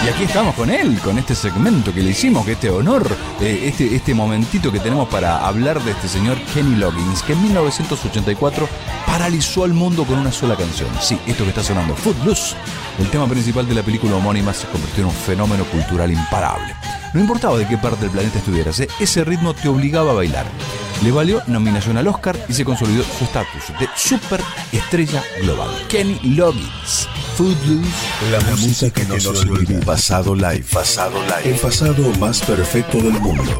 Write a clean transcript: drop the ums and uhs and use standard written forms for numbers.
Y aquí estamos con él, con este segmento que le hicimos, que este honor, este momentito que tenemos para hablar de este señor Kenny Loggins, que en 1984 paralizó al mundo con una sola canción. Sí, esto que está sonando, Footloose, el tema principal de la película homónima, se convirtió en un fenómeno cultural imparable. No importaba de qué parte del planeta estuvieras, ese ritmo te obligaba a bailar. Le valió nominación al Oscar y se consolidó su estatus de superestrella global. Kenny Loggins, Footloose. La música que nos olvida. Pasado live. El pasado más perfecto del mundo.